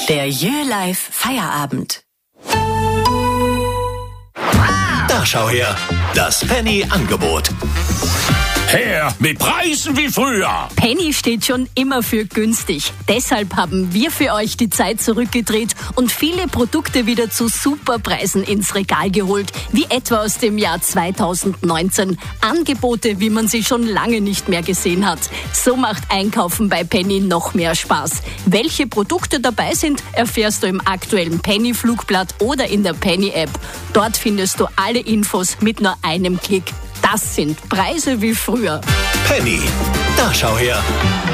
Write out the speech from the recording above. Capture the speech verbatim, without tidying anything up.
Der Jö-Life Feierabend. Da schau her, das Penny-Angebot. Her mit Preisen wie früher. Penny steht schon immer für günstig. Deshalb haben wir für euch die Zeit zurückgedreht und viele Produkte wieder zu Superpreisen ins Regal geholt, wie etwa aus dem Jahr zweitausendneunzehn. Angebote, wie man sie schon lange nicht mehr gesehen hat. So macht Einkaufen bei Penny noch mehr Spaß. Welche Produkte dabei sind, erfährst du im aktuellen Penny-Flugblatt oder in der Penny-App. Dort findest du alle Infos mit nur einem Klick. Das sind Preise wie früher. Penny, da schau her.